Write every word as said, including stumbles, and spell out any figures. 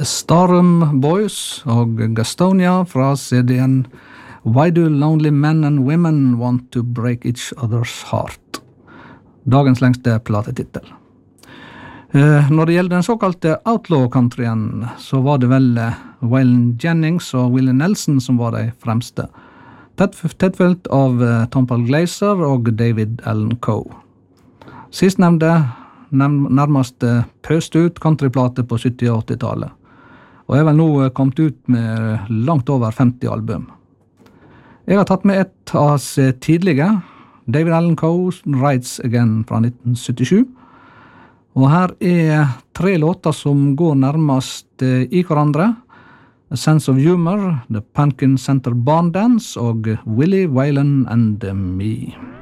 Starum Boys og Gastonia fra C D-en Why Do Lonely Men and Women Want to Break Each Other's Heart? Dagens lengste platetittel. Eh, når det gjelder den såkalte outlaw-countryen, så var det vel eh, Waylon Jennings og Willie Nelson som var de fremste. Tett, tett fulgt av eh, Tom Paul Glaser og David Allen Coe. Sistnevnte nærmest eh, pøst ut countryplate på sytti- og åtti-tallet. Og er vel nå eh, kommet ut med langt over femti album. Jeg har tatt med et av hans tidlige, David Allen Coe, Rides Again fra nitten syttisju. Og her er tre låter som går nærmest i hverandre. A Sense of Humor, The Pumpkin Center Barn Dance og Willie, Waylon and Me.